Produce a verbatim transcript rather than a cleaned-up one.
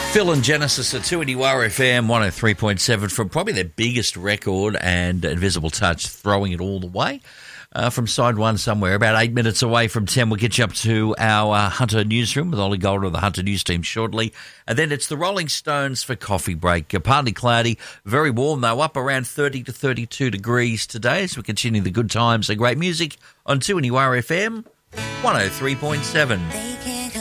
Phil and Genesis at two eighty-one F M one oh three point seven from probably their biggest record, and Invisible Touch throwing it all the way uh, from side one somewhere. About eight minutes away from ten, we'll get you up to our uh, Hunter newsroom with Ollie Golder of the Hunter News team shortly. And then it's the Rolling Stones for coffee break. Uh, partly cloudy, very warm though, up around thirty to thirty-two degrees today as we continue the good times and great music on two eighty-one F M one oh three point seven. They can't